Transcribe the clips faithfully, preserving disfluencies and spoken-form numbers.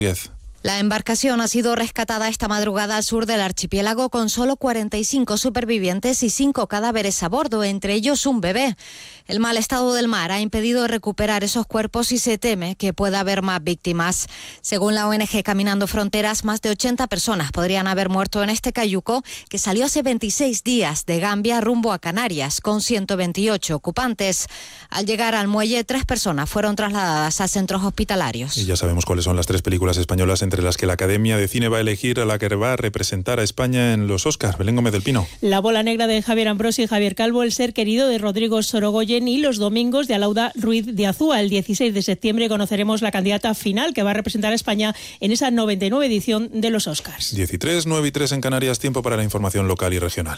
diez. La embarcación ha sido rescatada esta madrugada al sur del archipiélago con solo cuarenta y cinco supervivientes y cinco cadáveres a bordo, entre ellos un bebé. El mal estado del mar ha impedido recuperar esos cuerpos y se teme que pueda haber más víctimas. Según la O N G Caminando Fronteras, más de ochenta personas podrían haber muerto en este cayuco que salió hace veintiséis días de Gambia rumbo a Canarias con ciento veintiocho ocupantes. Al llegar al muelle, tres personas fueron trasladadas a centros hospitalarios. Y ya sabemos cuáles son las tres películas españolas entre las que la Academia de Cine va a elegir a la que va a representar a España en los Oscars. Belén Gómez del Pino. La bola negra de Javier Ambrosi y Javier Calvo, El ser querido de Rodrigo Sorogoyen y Los domingos de Alauda Ruiz de Azúa. El dieciséis de septiembre conoceremos la candidata final que va a representar a España en esa noventa y nueve edición de los Oscars. diez y tres, nueve y tres en Canarias, tiempo para la información local y regional.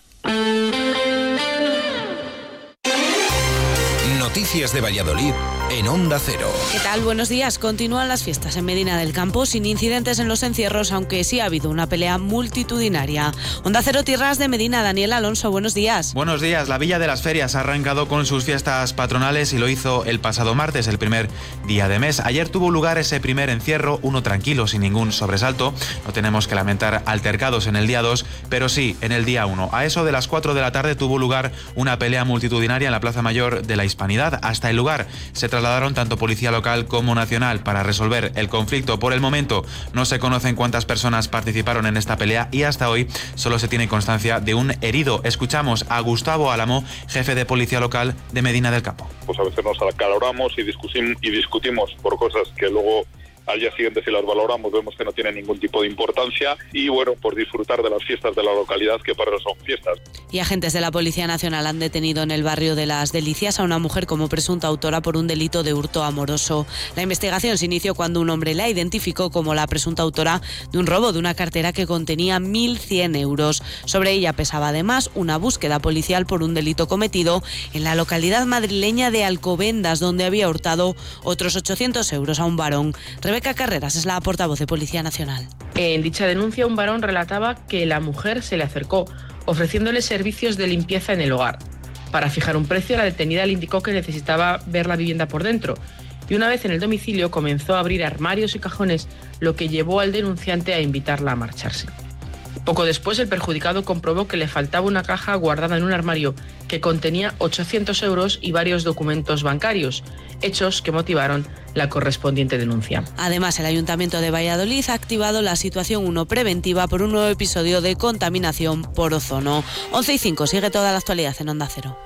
Noticias de Valladolid en Onda Cero. ¿Qué tal? Buenos días. Continúan las fiestas en Medina del Campo sin incidentes en los encierros, aunque sí ha habido una pelea multitudinaria. Onda Cero Tierras de Medina, Daniel Alonso, buenos días. Buenos días. La Villa de las Ferias ha arrancado con sus fiestas patronales y lo hizo el pasado martes, el primer día de mes. Ayer tuvo lugar ese primer encierro, uno tranquilo, sin ningún sobresalto. No tenemos que lamentar altercados en el día dos, pero sí en el día uno. A eso de las cuatro de la tarde tuvo lugar una pelea multitudinaria en la Plaza Mayor de la Hispanidad. Hasta el lugar se trasladaron tanto policía local como nacional para resolver el conflicto. Por el momento no se conocen cuántas personas participaron en esta pelea y hasta hoy solo se tiene constancia de un herido. Escuchamos a Gustavo Álamo, jefe de policía local de Medina del Campo. Pues a veces nos acaloramos y discutimos, y discutimos por cosas que luego al día siguiente, si las valoramos, vemos que no tienen ningún tipo de importancia y, bueno, por disfrutar de las fiestas de la localidad, que para eso son fiestas. Y agentes de la Policía Nacional han detenido en el barrio de Las Delicias a una mujer como presunta autora por un delito de hurto amoroso. La investigación se inició cuando un hombre la identificó como la presunta autora de un robo de una cartera que contenía mil cien euros. Sobre ella pesaba además una búsqueda policial por un delito cometido en la localidad madrileña de Alcobendas, donde había hurtado otros ochocientos euros a un varón. Rebeca Carreras es la portavoz de Policía Nacional. En dicha denuncia, un varón relataba que la mujer se le acercó, ofreciéndole servicios de limpieza en el hogar. Para fijar un precio, la detenida le indicó que necesitaba ver la vivienda por dentro y una vez en el domicilio comenzó a abrir armarios y cajones, lo que llevó al denunciante a invitarla a marcharse. Poco después, el perjudicado comprobó que le faltaba una caja guardada en un armario que contenía ochocientos euros y varios documentos bancarios, hechos que motivaron la correspondiente denuncia. Además, el Ayuntamiento de Valladolid ha activado la situación uno preventiva por un nuevo episodio de contaminación por ozono. once y cinco, sigue toda la actualidad en Onda Cero.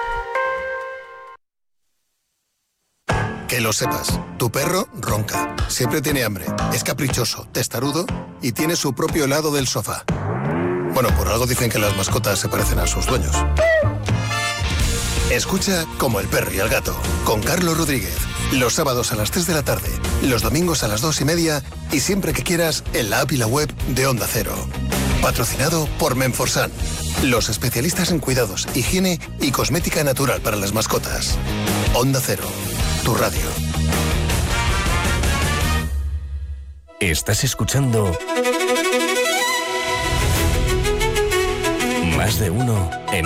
Que lo sepas, tu perro ronca, siempre tiene hambre, es caprichoso, testarudo y tiene su propio helado del sofá. Bueno, por algo dicen que las mascotas se parecen a sus dueños. Escucha Como el perro y el gato, con Carlos Rodríguez, los sábados a las tres de la tarde, los domingos a las dos y media y siempre que quieras en la app y la web de Onda Cero. Patrocinado por Menforsan, los especialistas en cuidados, higiene y cosmética natural para las mascotas. Onda Cero, tu radio. Estás escuchando Más de Uno en